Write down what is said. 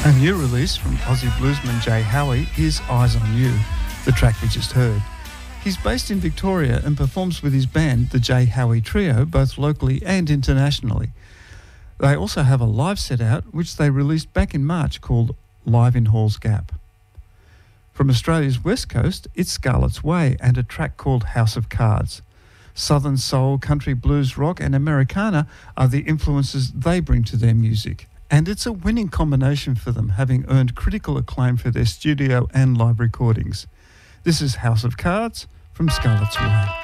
A new release from Aussie bluesman Jay Howie is Eyes on You, the track we just heard. He's based in Victoria and performs with his band, the Jay Howie Trio, both locally and internationally. They also have a live set out, which they released back in March, called Live in Halls Gap. From Australia's west coast, it's Scarlet's Way and a track called House of Cards. Southern soul, country blues, rock and Americana are the influences they bring to their music. And it's a winning combination for them, having earned critical acclaim for their studio and live recordings. This is House of Cards from Scarlet's Way.